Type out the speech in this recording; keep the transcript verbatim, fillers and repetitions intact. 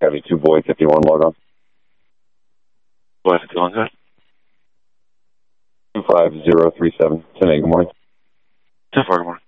Have you two boy fifty-one log on? Boy fifty-one, good. two five zero three seven. ten eight, good morning. ten four, good morning.